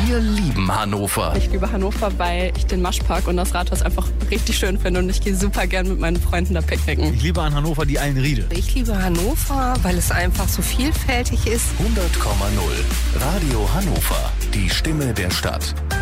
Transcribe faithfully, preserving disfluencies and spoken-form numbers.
Wir lieben Hannover. Ich liebe Hannover, weil ich den Maschpark und das Rathaus einfach richtig schön finde und ich gehe super gern mit meinen Freunden da picknicken. Ich liebe an Hannover die Eilenriede. Ich liebe Hannover, weil es einfach so vielfältig ist. hundert Komma null Radio Hannover. Die Stimme der Stadt.